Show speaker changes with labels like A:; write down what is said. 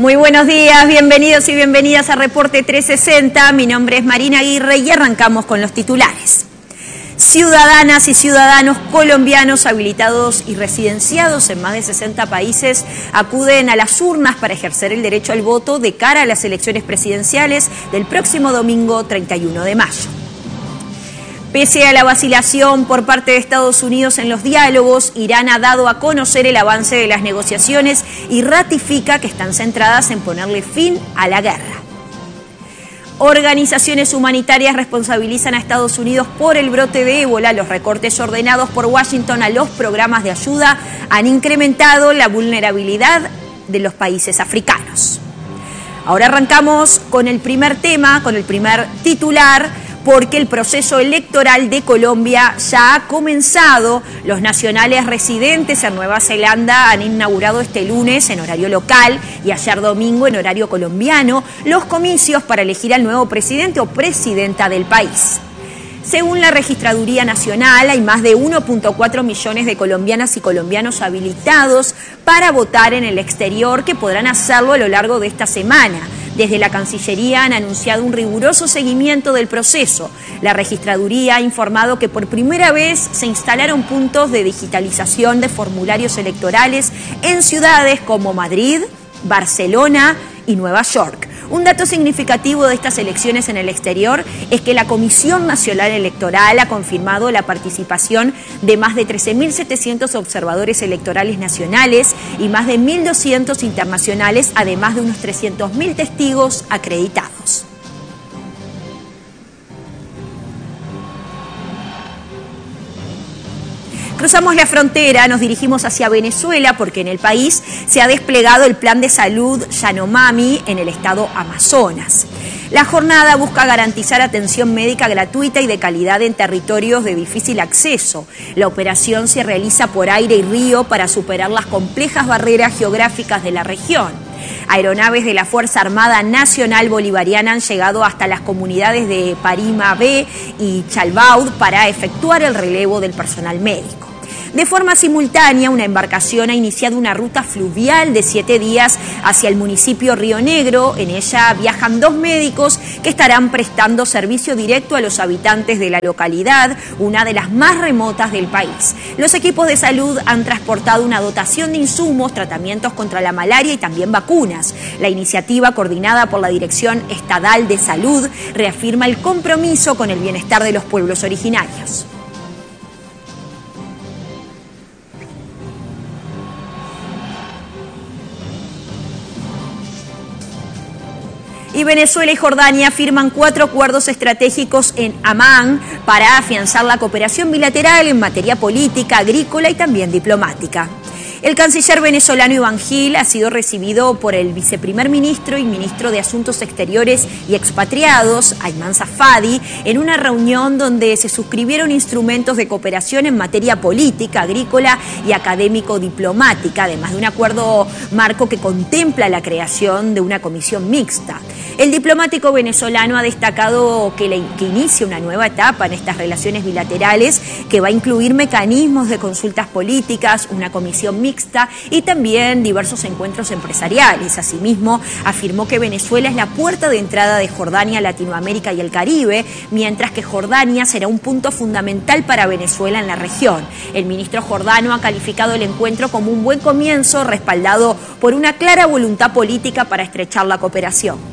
A: Muy buenos días, bienvenidos y bienvenidas a Reporte 360. Mi nombre es Marina Aguirre y arrancamos con los titulares. Ciudadanas y ciudadanos colombianos habilitados y residenciados en más de 60 países acuden a las urnas para ejercer el derecho al voto de cara a las elecciones presidenciales del próximo domingo 31 de mayo. Pese a la vacilación por parte de Estados Unidos en los diálogos, Irán ha dado a conocer el avance de las negociaciones y ratifica que están centradas en ponerle fin a la guerra. Organizaciones humanitarias responsabilizan a Estados Unidos por el brote de ébola. Los recortes ordenados por Washington a los programas de ayuda han incrementado la vulnerabilidad de los países africanos. Ahora arrancamos con el primer tema, con el primer titular, porque el proceso electoral de Colombia ya ha comenzado. Los nacionales residentes en Nueva Zelanda han inaugurado este lunes en horario local y ayer domingo en horario colombiano los comicios para elegir al nuevo presidente o presidenta del país. Según la Registraduría Nacional, hay más de 1.4 millones de colombianas y colombianos habilitados para votar en el exterior que podrán hacerlo a lo largo de esta semana. Desde la Cancillería han anunciado un riguroso seguimiento del proceso. La Registraduría ha informado que por primera vez se instalaron puntos de digitalización de formularios electorales en ciudades como Madrid, Barcelona y Nueva York. Un dato significativo de estas elecciones en el exterior es que la Comisión Nacional Electoral ha confirmado la participación de más de 13.700 observadores electorales nacionales y más de 1.200 internacionales, además de unos 300.000 testigos acreditados. Cruzamos la frontera, nos dirigimos hacia Venezuela porque en el país se ha desplegado el plan de salud Yanomami en el estado Amazonas. La jornada busca garantizar atención médica gratuita y de calidad en territorios de difícil acceso. La operación se realiza por aire y río para superar las complejas barreras geográficas de la región. Aeronaves de la Fuerza Armada Nacional Bolivariana han llegado hasta las comunidades de Parima B y Chalbaud para efectuar el relevo del personal médico. De forma simultánea, una embarcación ha iniciado una ruta fluvial de 7 días hacia el municipio Río Negro. En ella viajan 2 médicos que estarán prestando servicio directo a los habitantes de la localidad, una de las más remotas del país. Los equipos de salud han transportado una dotación de insumos, tratamientos contra la malaria y también vacunas. La iniciativa, coordinada por la Dirección Estadal de Salud, reafirma el compromiso con el bienestar de los pueblos originarios. Y Venezuela y Jordania firman 4 acuerdos estratégicos en Amán para afianzar la cooperación bilateral en materia política, agrícola y también diplomática. El canciller venezolano Iván Gil ha sido recibido por el viceprimer ministro y ministro de Asuntos Exteriores y Expatriados, Ayman Safadi, en una reunión donde se suscribieron instrumentos de cooperación en materia política, agrícola y académico-diplomática, además de un acuerdo marco que contempla la creación de una comisión mixta. El diplomático venezolano ha destacado que inicia una nueva etapa en estas relaciones bilaterales que va a incluir mecanismos de consultas políticas, una comisión mixta y también diversos encuentros empresariales. Asimismo, afirmó que Venezuela es la puerta de entrada de Jordania a Latinoamérica y el Caribe, mientras que Jordania será un punto fundamental para Venezuela en la región. El ministro jordano ha calificado el encuentro como un buen comienzo, respaldado por una clara voluntad política para estrechar la cooperación.